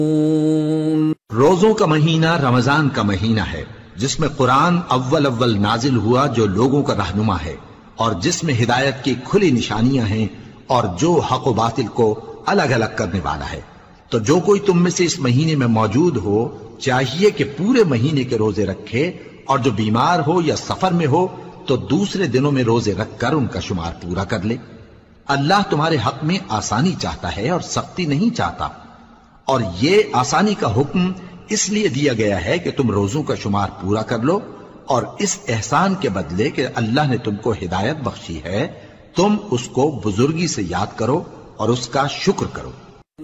रोजों का महीना रमजान का महीना है जिसमें कुरान अव्वल अव्वल नाजिल हुआ, जो लोगों का रहनुमा है और जिसमें हिदायत की खुली निशानियां हैं और जो हक व बातिल को अलग अलग करने वाला है। तो जो कोई तुम में से इस महीने में मौजूद हो चाहिए कि पूरे महीने के रोजे रखे, और जो बीमार हो या सफर में हो तो दूसरे दिनों में रोजे रखकर उनका शुमार पूरा कर ले। अल्लाह तुम्हारे हक में आसानी चाहता है और सख्ती नहीं चाहता। और ये आसानी का हुक्म इसलिए दिया गया है कि तुम रोजों का शुमार पूरा कर लो, और इस एहसान के बदले कि अल्लाह ने तुमको हिदायत बख्शी है, तुम उसको बुजुर्गी से याद करो और उसका शुक्र करो।